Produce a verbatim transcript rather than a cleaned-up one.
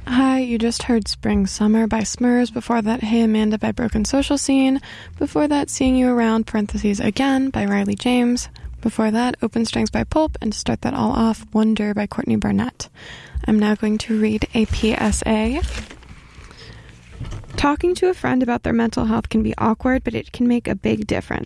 Hi, you just heard Spring Summer by Smurs. Before that, Hey Amanda by Broken Social Scene. Before that, Seeing You Around, parentheses Again by Riley James. Before that, Open Strings by Pulp. And to start that all off, Wonder by Courtney Barnett. I'm now going to read a P S A. Talking to a friend about their mental health can be awkward, but it can make a big difference.